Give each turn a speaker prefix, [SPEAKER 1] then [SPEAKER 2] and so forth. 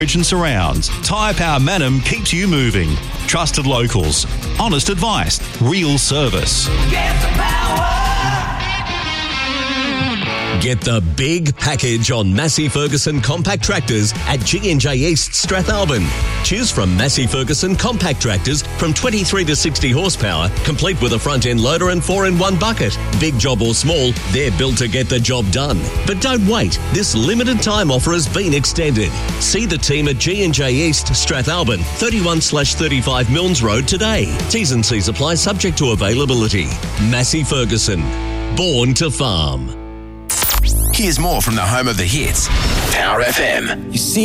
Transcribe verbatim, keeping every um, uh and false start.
[SPEAKER 1] and surrounds. Tyre Power Manham keeps you moving. Trusted locals, honest advice, real service.
[SPEAKER 2] Get the power.
[SPEAKER 3] Get the big package on Massey Ferguson compact tractors at G and J East Strathalbyn. Choose from Massey Ferguson compact tractors from twenty-three to sixty horsepower, complete with a front-end loader and four-in-one bucket. Big job or small, they're built to get the job done. But don't wait, this limited time offer has been extended. See the team at G and J East Strathalbyn, thirty-one slash thirty-five Milnes Road today. T's and C's apply subject to availability. Massey Ferguson, born to farm.
[SPEAKER 4] Here's more from the home of the hits, Power F M. You see